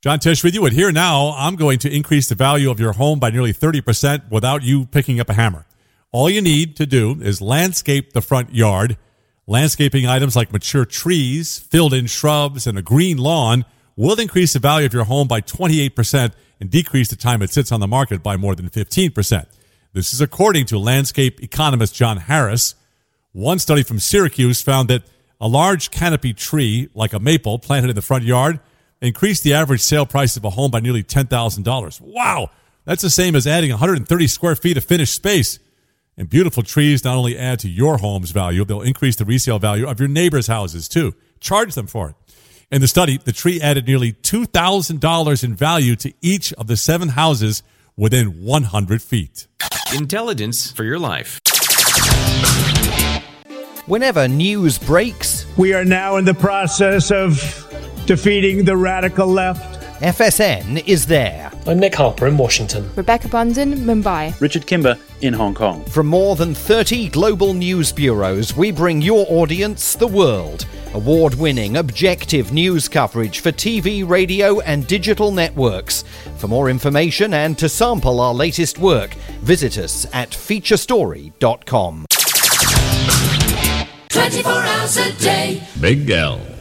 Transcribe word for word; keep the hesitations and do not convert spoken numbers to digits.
John Tesh with you. And here now, I'm going to increase the value of your home by nearly thirty percent without you picking up a hammer. All you need to do is landscape the front yard. Landscaping items like mature trees, filled-in shrubs, and a green lawn will increase the value of your home by twenty-eight percent and decrease the time it sits on the market by more than fifteen percent. This is according to landscape economist John Harris. One study from Syracuse found that a large canopy tree, like a maple, planted in the front yard, increased the average sale price of a home by nearly ten thousand dollars. Wow! That's the same as adding one hundred thirty square feet of finished space. And beautiful trees not only add to your home's value, they'll increase the resale value of your neighbor's houses, too. Charge them for it. In the study, the tree added nearly two thousand dollars in value to each of the seven houses within one hundred feet. Intelligence for your life. Whenever news breaks, we are now in the process of defeating the radical left. F S N is there. I'm Nick Harper in Washington. Rebecca Bunden, Mumbai. Richard Kimber in Hong Kong. From more than thirty global news bureaus, we bring your audience the world. Award-winning, objective news coverage for T V, radio and digital networks. For more information and to sample our latest work, visit us at feature story dot com. twenty-four hours a day. Big L.